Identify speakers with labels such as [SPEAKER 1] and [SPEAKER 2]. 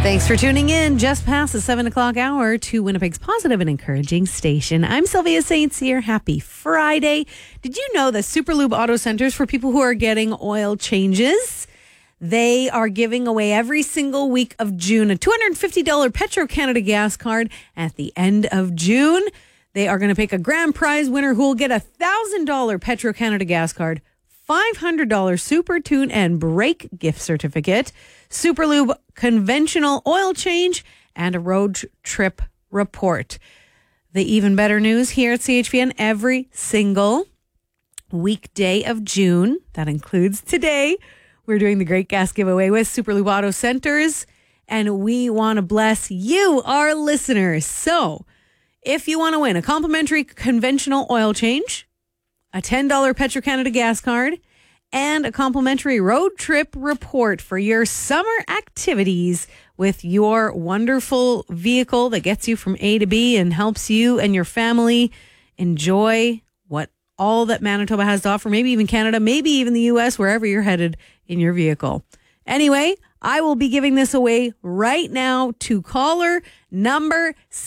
[SPEAKER 1] Thanks for tuning in just past the 7 o'clock hour to Winnipeg's positive and encouraging station. I'm Sylvia St. Cyr. Happy Friday. Did you know that Superlube Auto Centers, for people who are getting oil changes, they are giving away every single week of June a $250 Petro-Canada gas card. At the end of June, they are going to pick a grand prize winner who will get a $1,000 Petro-Canada gas card, $500 Super Tune and Brake gift certificate, Superlube conventional oil change, and a road trip report. The even better news here at CHVN, every single weekday of June, that includes today, we're doing the Great Gas Giveaway with Superlube Auto Centers, and we want to bless you, our listeners. So if you want to win a complimentary conventional oil change, a $10 Petro-Canada gas card, and a complimentary road trip report for your summer activities with your wonderful vehicle that gets you from A to B and helps you and your family enjoy what all that Manitoba has to offer, maybe even Canada, maybe even the U.S., wherever you're headed in your vehicle. Anyway, I will be giving this away right now to caller number